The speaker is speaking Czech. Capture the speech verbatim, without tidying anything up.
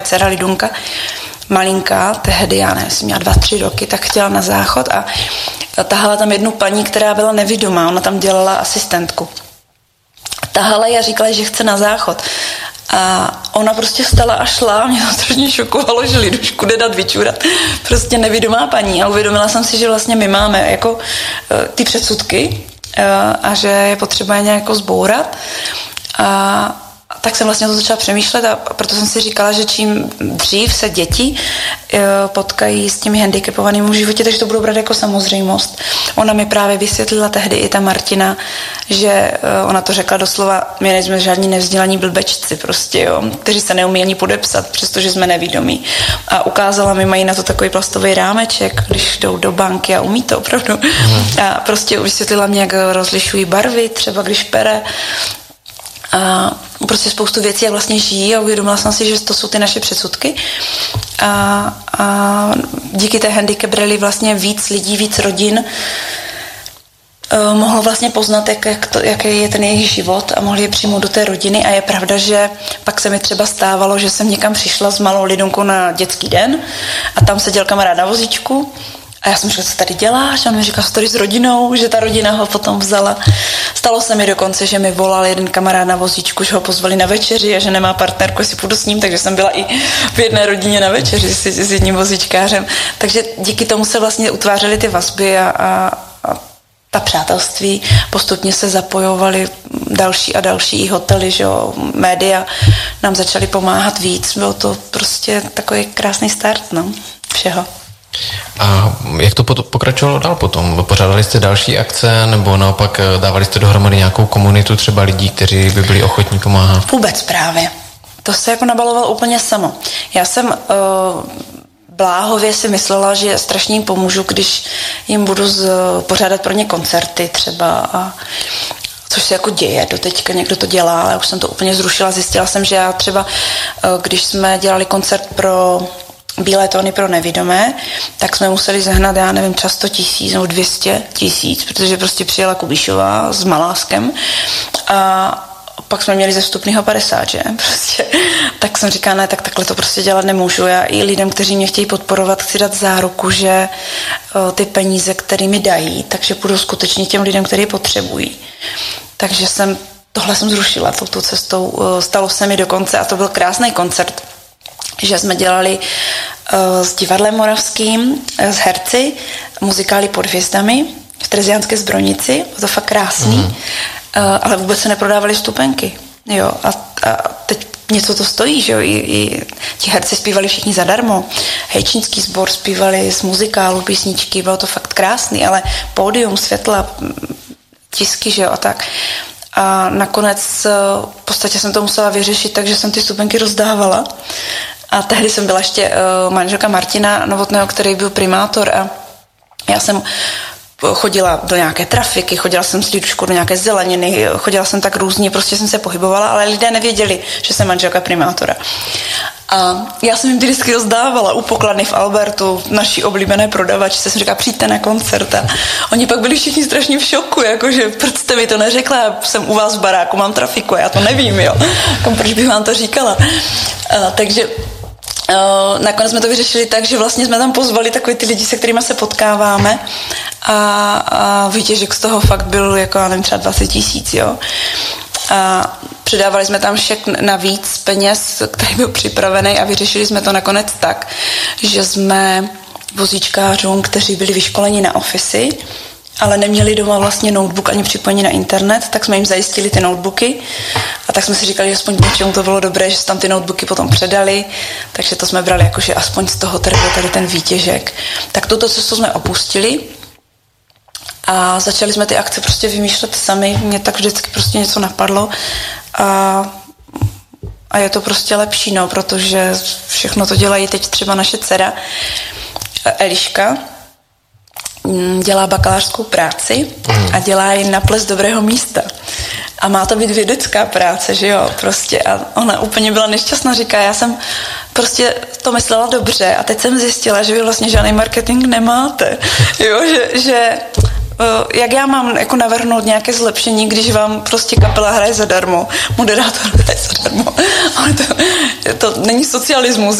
dcera Lidunka, malinká, tehdy, já nevím, jsem měla dva, tři roky, tak chtěla na záchod a tahala tam jednu paní, která byla nevidomá, ona tam dělala asistentku. Tahala a říkala, že chce na záchod. A ona prostě vstala a šla, mě to strašně šokovalo, že Lidušku jde dát vyčurat. Prostě nevidomá paní a uvědomila jsem si, že vlastně my máme jako uh, ty předsudky uh, a že je potřeba je nějak jako zbourat. A tak jsem vlastně to začala přemýšlet a proto jsem si říkala, že čím dřív se děti potkají s těmi handicapovanými v životě, takže to budu brát jako samozřejmost. Ona mi právě vysvětlila tehdy i ta Martina, že ona to řekla doslova, my nejsme žádní nevzdělaní blbečci prostě, jo, kteří se neumí ani podepsat, přestože jsme nevidomí. A ukázala mi, mají na to takový plastový rámeček, když jdou do banky a umí to opravdu. Mm. A prostě vysvětlila mě, jak rozlišují barvy, třeba když pere, a prostě spoustu věcí, jak vlastně žijí a uvědomila jsem si, že to jsou ty naše předsudky a, a díky té handicap rally vlastně víc lidí, víc rodin uh, mohlo vlastně poznat, jak, jak to, jaký je ten jejich život a mohli je přijmout do té rodiny a je pravda, že pak se mi třeba stávalo, že jsem někam přišla s malou Lidunkou na dětský den a tam seděl kamarád na vozíčku. A já jsem říkala, co tady děláš? A on mi říkal, co tady s rodinou, že ta rodina ho potom vzala. Stalo se mi dokonce, že mi volal jeden kamarád na vozíčku, že ho pozvali na večeři a že nemá partnerku, jestli půjdu s ním, takže jsem byla i v jedné rodině na večeři s, s jedním vozíčkářem. Takže díky tomu se vlastně utvářely ty vazby a, a, a ta přátelství. Postupně se zapojovaly další a další hotely, že jo, média nám začaly pomáhat víc. Bylo to prostě takový krásný start, no, všeho. A jak to pokračovalo dál potom? Pořádali jste další akce nebo naopak dávali jste dohromady nějakou komunitu třeba lidí, kteří by byli ochotní pomáhat? Vůbec právě. To se jako nabalovalo úplně samo. Já jsem uh, bláhově si myslela, že strašně jim pomůžu, když jim budu z, pořádat pro ně koncerty třeba a což se jako děje, doteďka někdo to dělá, ale už jsem to úplně zrušila. Zjistila jsem, že já třeba, uh, když jsme dělali koncert pro Bílé tóny pro nevidomé, tak jsme museli zahnat, já nevím, třeba sto tisíc nebo dvě stě tisíc, protože prostě přijela Kubišová s Maláskem a pak jsme měli ze vstupného padesát, že? Prostě. Tak jsem říkala, ne, tak takhle to prostě dělat nemůžu. Já i lidem, kteří mě chtějí podporovat, chci dát záruku, že o, ty peníze, které mi dají, takže půjdou skutečně těm lidem, kteří potřebují. Takže jsem, tohle jsem zrušila touto cestou. O, stalo se mi dokonce a to byl krásný koncert, že jsme dělali uh, s divadlem moravským, uh, s herci, muzikály Pod hvězdami v Treziánské Zbrojnici, bylo to fakt krásný, mm. uh, ale vůbec se neprodávaly vstupenky. Jo, a, a teď něco to stojí, že jo, I, i ti herci zpívali všichni zadarmo, hejčínský sbor zpívali z muzikálu písničky, bylo to fakt krásný, ale pódium, světla, tisky, že jo, a tak. A nakonec v podstatě jsem to musela vyřešit, takže jsem ty vstupenky rozdávala. A tehdy jsem byla ještě uh, manželka Martina Novotného, který byl primátor a já jsem chodila do nějaké trafiky, chodila jsem s Liduškou do nějaké zeleniny, chodila jsem tak různě, prostě jsem se pohybovala, ale lidé nevěděli, že jsem manželka primátora. A já jsem jim ty disky rozdávala u pokladny v Albertu, naší oblíbené prodavačce, jsem říkala, přijďte na koncert. A oni pak byli všichni strašně v šoku, jakože proč jste mi to neřekla, já jsem u vás v baráku, mám trafiku, já to nevím, jo. Proč bych vám to říkala? A, takže Uh, nakonec jsme to vyřešili tak, že vlastně jsme tam pozvali takové ty lidi, se kterými se potkáváme a, a výtěžek z toho fakt byl jako, já nevím, třeba dvacet tisíc, jo. A přidávali jsme tam šek navíc peněz, který byl připravený a vyřešili jsme to nakonec tak, že jsme vozíčkářům, kteří byli vyškoleni na ofisy, ale neměli doma vlastně notebook ani připojení na internet, tak jsme jim zajistili ty notebooky a tak jsme si říkali, že aspoň něčemu to bylo dobré, že se tam ty notebooky potom předali, takže to jsme brali jako, že aspoň z toho tady byl tady ten výtěžek. Tak tuto cestu jsme opustili a začali jsme ty akce prostě vymýšlet sami, mě tak vždycky prostě něco napadlo a, a je to prostě lepší, no, protože všechno to dělají teď třeba naše dcera Eliška, dělá bakalářskou práci a dělá ji na ples dobrého místa. A má to být vědecká práce, že jo, prostě. A ona úplně byla nešťastná, říká, já jsem prostě to myslela dobře a teď jsem zjistila, že vy vlastně žádný marketing nemáte. Jo, že, že jak já mám jako navrhnout nějaké zlepšení, když vám prostě kapela hraje zadarmo, moderátor hraje zadarmo. Ale to, to není socialismus,